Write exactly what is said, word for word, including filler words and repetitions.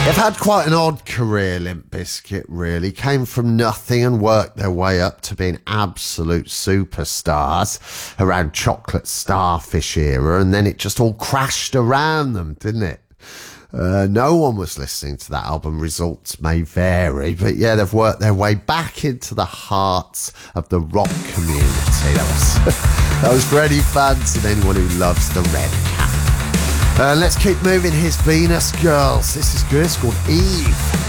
They've had quite an odd career, Limp Bizkit, really. Came from nothing and worked their way up to being absolute superstars around Chocolate Starfish era, and then it just all crashed around them, didn't it? Uh, no one was listening to that album. Results may vary, but yeah, they've worked their way back into the hearts of the rock community. That was, that was for any fans and anyone who loves the Red Cap. Uh, let's keep moving. Here's Venus Girls. This is good. It's called Eve.